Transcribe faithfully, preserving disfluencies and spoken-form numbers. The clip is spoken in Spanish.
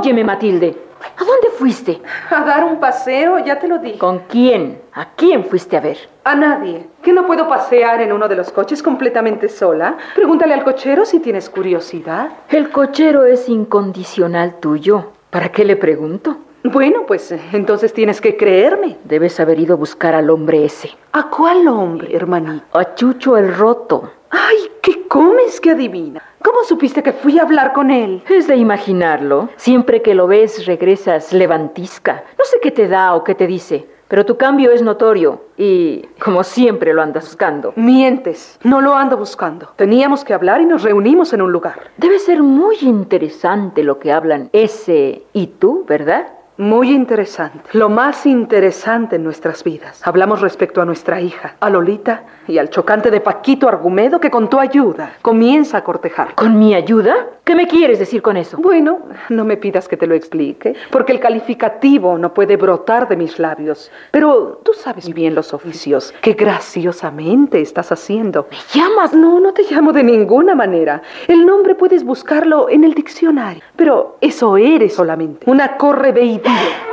Óyeme, Matilde. ¿A dónde fuiste? A dar un paseo, ya te lo dije. ¿Con quién? ¿A quién fuiste a ver? A nadie. ¿Que no puedo pasear en uno de los coches completamente sola? Pregúntale al cochero si tienes curiosidad. El cochero es incondicional tuyo. ¿Para qué le pregunto? Bueno, pues entonces tienes que creerme. Debes haber ido a buscar al hombre ese. ¿A cuál hombre, hermanito? A Chucho el Roto. Ay, ¿qué comes que adivina? ¿Cómo supiste que fui a hablar con él? Es de imaginarlo. Siempre que lo ves, regresas levantisca. No sé qué te da o qué te dice, pero tu cambio es notorio y, como siempre, lo andas buscando. Mientes. No lo ando buscando. Teníamos que hablar y nos reunimos en un lugar. Debe ser muy interesante lo que hablan ese y tú, ¿verdad? Muy interesante. Lo más interesante en nuestras vidas. Hablamos respecto a nuestra hija, a Lolita y al chocante de Paquito Argumedo que con tu ayuda comienza a cortejar. ¿Con mi ayuda? ¿Qué me quieres decir con eso? Bueno, no me pidas que te lo explique, porque el calificativo no puede brotar de mis labios. Pero tú sabes bien los oficios que graciosamente estás haciendo. ¿Me llamas? No, no te llamo de ninguna manera. El nombre puedes buscarlo en el diccionario, pero eso eres solamente, una correveidía.